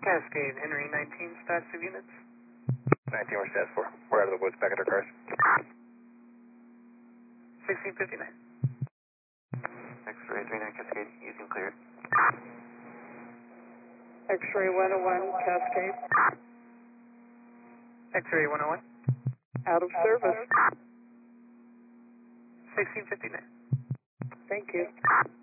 Cascade, Henry 19, stats of units. 19, we're stats 4. We're out of the woods, back at our cars. 1659. X-ray 39 Cascade, using cleared. X-ray 101, Cascade. X-ray 101. Out of service. 1659. Thank you.